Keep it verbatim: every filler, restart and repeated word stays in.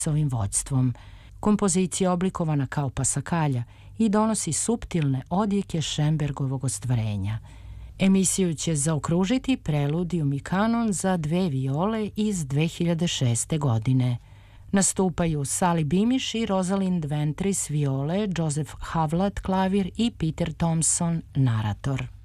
s ovim vođstvom. Kompozicija je oblikovana kao pasakalja i donosi suptilne odjeke Šenbergovog ostvarenja. Emisiju će zaokružiti preludijum i kanon za dve viole iz dve hiljade šeste. godine. Nastupaju Sali Bimiš i Rosalind Ventris viole, Joseph Havlat klavir i Peter Thompson narator.